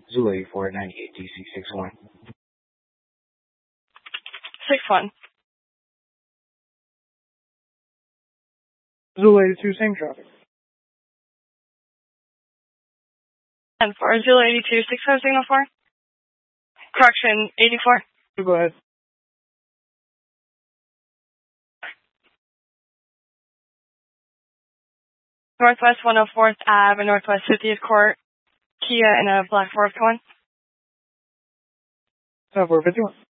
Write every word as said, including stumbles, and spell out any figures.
Zulu eighty-four ninety-eight D C six one. six one. Zulu eighty-two, same traffic. ten four. Zulu eighty-two, six five signal four. Correction, eighty-four. Go ahead. Northwest one oh fourth Ave and Northwest fiftieth Court. Kia and a black Ford one. ten four fifty-one.